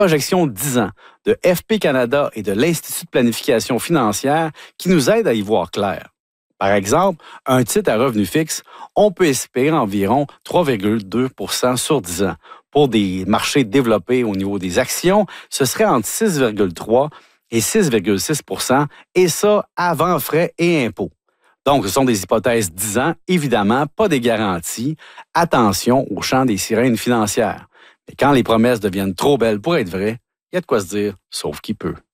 projection 10 ans de FP Canada et de l'Institut de planification financière qui nous aident à y voir clair. Par exemple, un titre à revenu fixe, on peut espérer environ 3,2 sur 10 ans. Pour des marchés développés au niveau des actions, ce serait entre 6,3 et 6,6 et ça avant frais et impôts. Donc, ce sont des hypothèses 10 ans, évidemment, pas des garanties. Attention au champ des sirènes financières. Mais quand les promesses deviennent trop belles pour être vraies, il y a de quoi se dire, sauf qui peut.